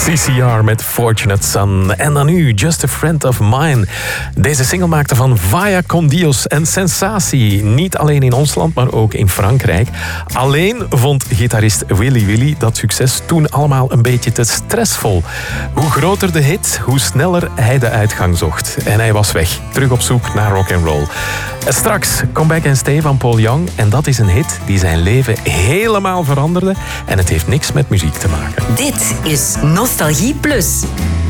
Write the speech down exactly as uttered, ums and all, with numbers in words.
C C R met Fortunate Son. En dan nu Just a Friend of Mine. Deze single maakte van Vaya con Dios een sensatie. Niet alleen in ons land, maar ook in Frankrijk. Alleen vond gitarist Willy Willy dat succes toen allemaal een beetje te stressvol. Hoe groter de hit, hoe sneller hij de uitgang zocht. En hij was weg, terug op zoek naar rock'n'roll. Straks Come Back and Stay van Paul Young. En dat is een hit die zijn leven helemaal veranderde. En het heeft niks met muziek te maken. Dit is Nostalgie Plus.